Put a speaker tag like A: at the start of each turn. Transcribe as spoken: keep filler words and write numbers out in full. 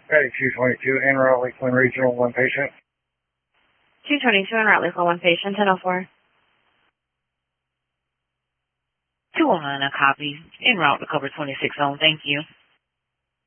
A: Patty two twenty-two, en route Lakeland Regional, one patient.
B: two twenty-two, en route Lakeland, one patient, ten oh four.
C: two oh nine, a copy. En route to cover twenty-six zone, thank you.